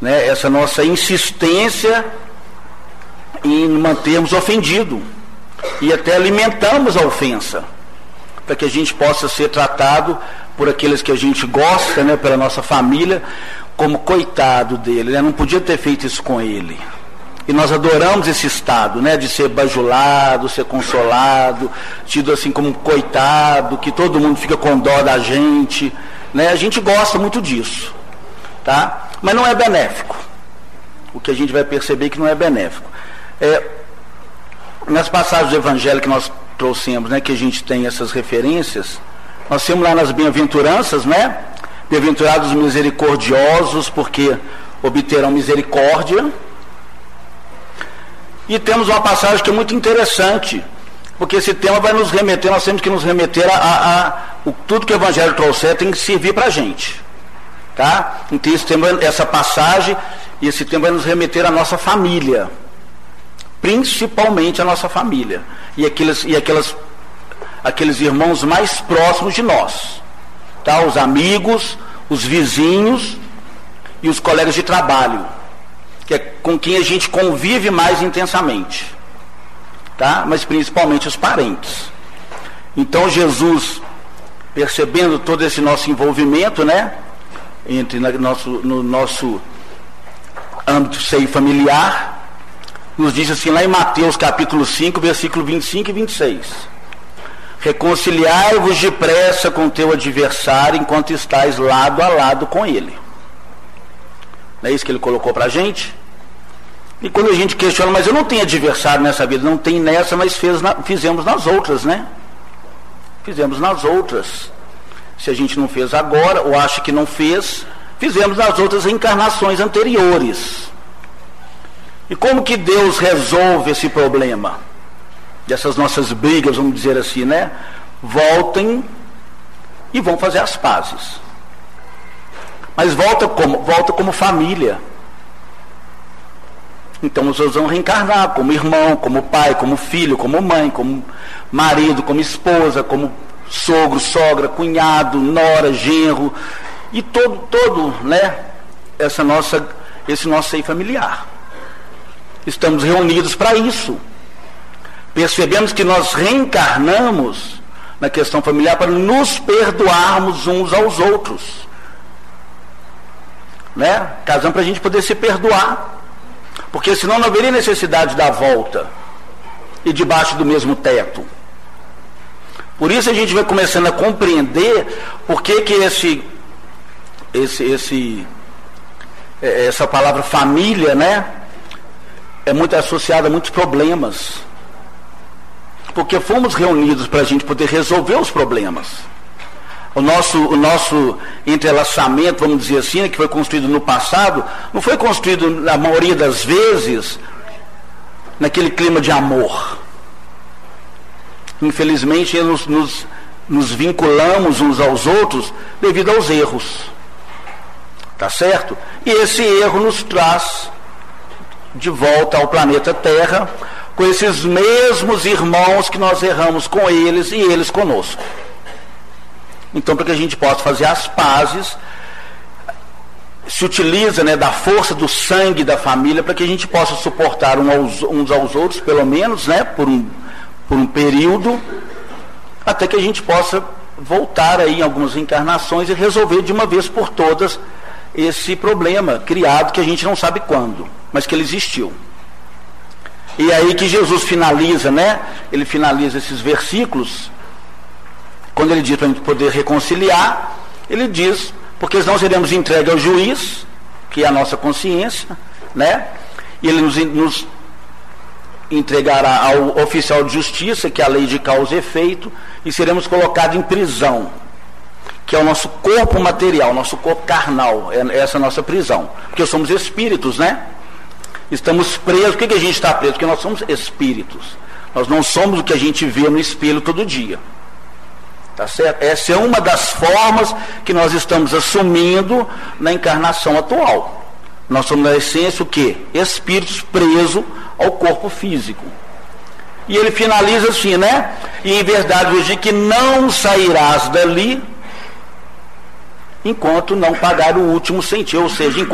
né, essa nossa insistência em mantermos ofendido, e até alimentamos a ofensa, para que a gente possa ser tratado por aqueles que a gente gosta, né, pela nossa família, como coitado dele, né? Não podia ter feito isso com ele. E nós adoramos esse estado, né, de ser bajulado, ser consolado, tido assim como coitado, que todo mundo fica com dó da gente, né? A gente gosta muito disso, tá? Mas não é benéfico. O que a gente vai perceber é que não é benéfico. Nas passagens do Evangelho que nós trouxemos, né, que a gente tem essas referências, nós temos lá nas bem-aventuranças, né? Bem-aventurados os misericordiosos, porque obterão misericórdia. E temos uma passagem que é muito interessante, porque esse tema vai nos remeter, nós temos que nos remeter tudo que o Evangelho trouxer tem que servir para a gente, tá? Então essa passagem e esse tema vai nos remeter à nossa família, principalmente à nossa família, e aqueles irmãos mais próximos de nós, tá? Os amigos, os vizinhos e os colegas de trabalho, que é com quem a gente convive mais intensamente, tá? Mas principalmente os parentes. Então Jesus, percebendo todo esse nosso envolvimento, né, no nosso âmbito seio familiar, nos diz assim lá em Mateus capítulo 5, versículo 25 e 26: reconciliai-vos depressa com teu adversário enquanto estais lado a lado com ele. Não é isso que ele colocou para a gente? E quando a gente questiona, mas eu não tenho adversário nessa vida, não tem nessa, mas fizemos nas outras, né? Fizemos nas outras. Se a gente não fez agora, ou acha que não fez, fizemos nas outras encarnações anteriores. E como que Deus resolve esse problema? Dessas nossas brigas, vamos dizer assim, né? Voltem e vão fazer as pazes. Mas volta como? Volta como família. Então vocês vão reencarnar como irmão, como pai, como filho, como mãe, como marido, como esposa, como sogro, sogra, cunhado, nora, genro, e todo, né, esse nosso seio familiar. Estamos reunidos para isso. Percebemos que nós reencarnamos na questão familiar para nos perdoarmos uns aos outros, né? Casamos para a gente poder se perdoar, porque senão não haveria necessidade da volta e debaixo do mesmo teto. Por isso a gente vai começando a compreender por que essa palavra família, né, é muito associada a muitos problemas. Porque fomos reunidos para a gente poder resolver os problemas. O nosso entrelaçamento, vamos dizer assim, que foi construído no passado, não foi construído, na maioria das vezes, naquele clima de amor. Infelizmente, nos vinculamos uns aos outros devido aos erros. Tá certo? E esse erro nos traz de volta ao planeta Terra, com esses mesmos irmãos que nós erramos com eles e eles conosco. Então, para que a gente possa fazer as pazes, se utiliza, né, da força do sangue da família para que a gente possa suportar uns aos outros, pelo menos, né, por um período, até que a gente possa voltar aí em algumas encarnações e resolver de uma vez por todas esse problema criado que a gente não sabe quando, mas que ele existiu. E aí que Jesus finaliza, né? Ele finaliza esses versículos, quando ele diz para a gente poder reconciliar, ele diz, porque senão seremos entregues ao juiz, que é a nossa consciência, né? E ele nos entregará ao oficial de justiça, que é a lei de causa e efeito, e seremos colocados em prisão, que é o nosso corpo material, nosso corpo carnal, é essa nossa prisão, porque somos espíritos, né? Estamos presos. Por que a gente está preso? Porque nós somos espíritos. Nós não somos o que a gente vê no espelho todo dia. Tá certo? Essa é uma das formas que nós estamos assumindo na encarnação atual. Nós somos, na essência, o quê? Espíritos presos ao corpo físico. E ele finaliza assim, né? E em verdade vos digo que não sairás dali enquanto não pagar o último centavo, ou seja, enquanto